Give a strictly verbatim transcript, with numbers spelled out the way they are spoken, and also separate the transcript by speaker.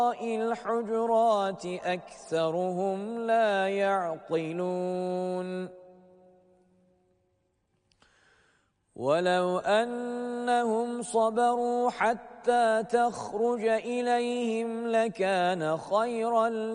Speaker 1: الحجرات أكثرهم لا يعقلون ولو أنهم صبروا حتى تخرج إليهم لكان خيرا